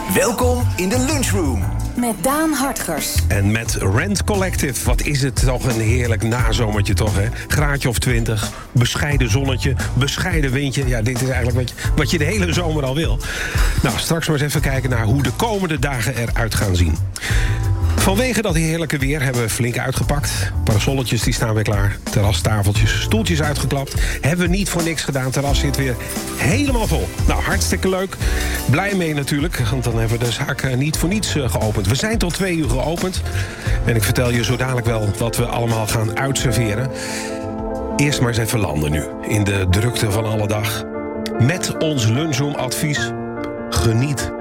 Welkom in de lunchroom. Met Daan Hartgers. En met Rent Collective. Wat is het toch een heerlijk nazomertje toch, hè? Graadje of 20, bescheiden zonnetje, bescheiden windje. Ja, dit is eigenlijk wat je de hele zomer al wil. Nou, straks maar eens even kijken naar hoe de komende dagen eruit gaan zien. Vanwege dat heerlijke weer hebben we flink uitgepakt. Parasolletjes die staan weer klaar. Terrastafeltjes, stoeltjes uitgeklapt. Hebben we niet voor niks gedaan. Terras zit weer helemaal vol. Nou, hartstikke leuk. Blij mee natuurlijk, want dan hebben we de zaak niet voor niets geopend. We zijn tot 2 uur geopend. En ik vertel je zo dadelijk wel wat we allemaal gaan uitserveren. Eerst maar eens even landen nu. In de drukte van alle dag. Met ons lunchroom advies. Geniet